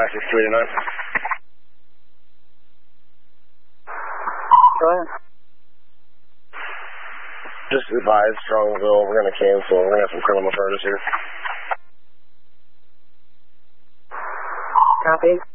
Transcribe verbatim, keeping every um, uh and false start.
five six two eight nine. Go ahead. Just advise Strongsville, we're going to cancel. We're going to have some criminal charges here. Copy.